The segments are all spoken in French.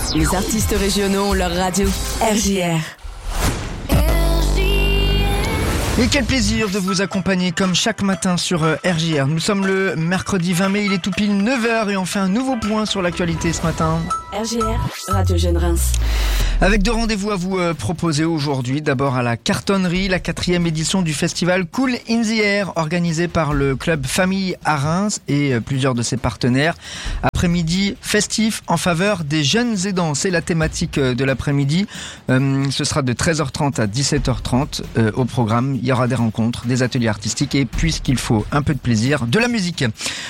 Les artistes régionaux ont leur radio. RJR. Et quel plaisir de vous accompagner comme chaque matin sur RJR. Nous sommes le mercredi 20 mai, il est tout pile 9h et on fait un nouveau point sur l'actualité ce matin. RJR, Radio Jeune Reims. Avec deux rendez-vous à vous proposer aujourd'hui. D'abord à la Cartonnerie, la 4e édition du festival Cool in the Air, organisé par le club Famille à Reims et plusieurs de ses partenaires. Après-midi festif en faveur des jeunes aidants. C'est la thématique de l'après-midi. Ce sera de 13h30 à 17h30 au programme. Il y aura des rencontres, des ateliers artistiques et puisqu'il faut un peu de plaisir, de la musique.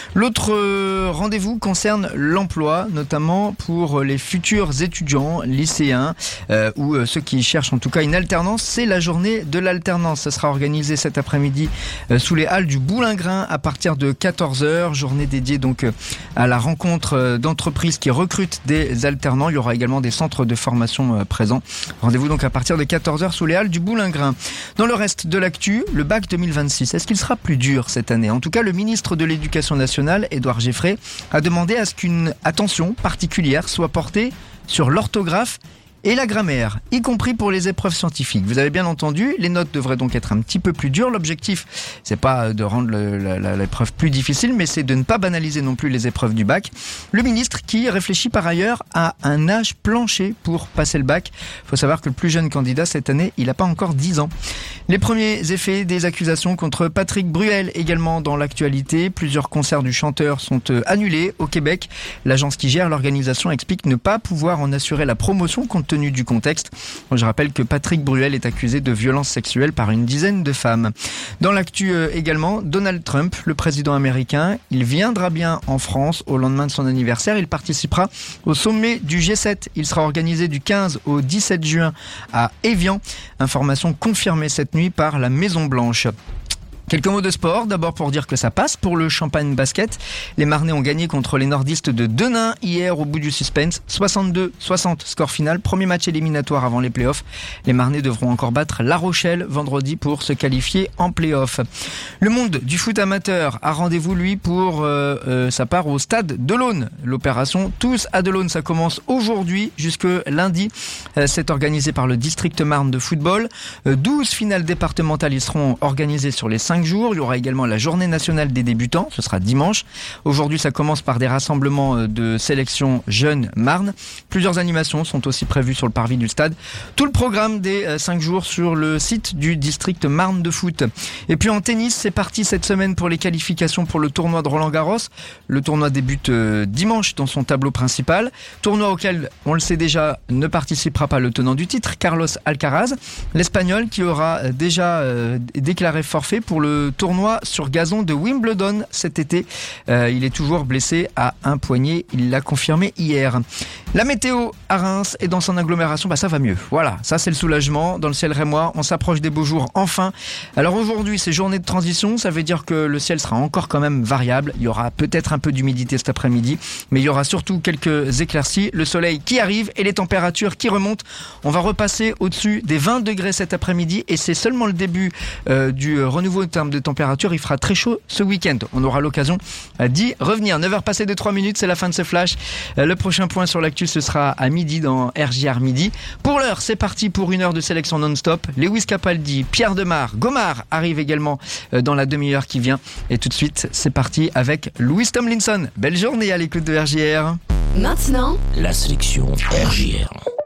L'autre rendez-vous concerne l'emploi, notamment pour les futurs étudiants, lycéens ou ceux qui cherchent en tout cas une alternance. C'est la journée de l'alternance. Ça sera organisé cet après-midi sous les halles du Boulingrin à partir de 14h. Journée dédiée donc à la rencontre d'entreprises qui recrutent des alternants. Il y aura également des centres de formation présents. Rendez-vous donc à partir de 14h sous les halles du Boulingrin. Dans le reste de l'actu, le bac 2026, est-ce qu'il sera plus dur cette année ? En tout cas, le ministre de l'Éducation nationale, Édouard Geffray, a demandé à ce qu'une attention particulière soit portée sur l'orthographe et la grammaire, y compris pour les épreuves scientifiques. Vous avez bien entendu, les notes devraient donc être un petit peu plus dures. L'objectif, c'est pas de rendre l'épreuve plus difficile, mais c'est de ne pas banaliser non plus les épreuves du bac. Le ministre qui réfléchit par ailleurs à un âge plancher pour passer le bac. Il faut savoir que le plus jeune candidat cette année, il n'a pas encore 10 ans. Les premiers effets des accusations contre Patrick Bruel également dans l'actualité. Plusieurs concerts du chanteur sont annulés au Québec. L'agence qui gère l'organisation explique ne pas pouvoir en assurer la promotion compte tenu du contexte. Je rappelle que Patrick Bruel est accusé de violences sexuelles par une dizaine de femmes. Dans l'actu également, Donald Trump, le président américain, il viendra bien en France au lendemain de son anniversaire. Il participera au sommet du G7. Il sera organisé du 15 au 17 juin à Évian. Information confirmée cette nuit par la Maison Blanche. Quelques mots de sport, d'abord pour dire que ça passe pour le Champagne Basket. Les Marnais ont gagné contre les nordistes de Denain hier au bout du suspense. 62-60 score final, premier match éliminatoire avant les playoffs. Les Marnais devront encore battre La Rochelle vendredi pour se qualifier en playoffs. Le monde du foot amateur a rendez-vous lui pour sa part au stade de l'Aune. L'opération Tous à de l'Aune, ça commence aujourd'hui jusque lundi. C'est organisé par le district Marne de football. 12 finales départementales y seront organisées sur les 5 jours. Il y aura également la journée nationale des débutants, ce sera dimanche. Aujourd'hui, ça commence par des rassemblements de sélection jeunes Marne. Plusieurs animations sont aussi prévues sur le parvis du stade. Tout le programme des 5 jours sur le site du district Marne de foot. Et puis en tennis, c'est parti cette semaine pour les qualifications pour le tournoi de Roland-Garros. Le tournoi débute dimanche dans son tableau principal. Tournoi auquel, on le sait déjà, ne participera pas le tenant du titre, Carlos Alcaraz, l'Espagnol qui aura déjà déclaré forfait pour le tournoi sur gazon de Wimbledon cet été. Il est toujours blessé à un poignet, il l'a confirmé hier. La météo à Reims et dans son agglomération, ça va mieux. Voilà, ça c'est le soulagement. Dans le ciel rémois, on s'approche des beaux jours enfin. Alors aujourd'hui, c'est journée de transition, ça veut dire que le ciel sera encore quand même variable. Il y aura peut-être un peu d'humidité cet après-midi, mais il y aura surtout quelques éclaircies. Le soleil qui arrive et les températures qui remontent. On va repasser au-dessus des 20 degrés cet après-midi et c'est seulement le début du renouveau en termes de température. Il fera très chaud ce week-end. On aura l'occasion d'y revenir. 9h passées de 3 minutes, c'est la fin de ce flash. Le prochain point sur l'actu, ce sera à midi dans RJR Midi. Pour l'heure, c'est parti pour une heure de sélection non-stop. Lewis Capaldi, Pierre Demar, Gomard arrive également dans la demi-heure qui vient. Et tout de suite, c'est parti avec Louis Tomlinson. Belle journée à l'écoute de RJR. Maintenant, la sélection RJR.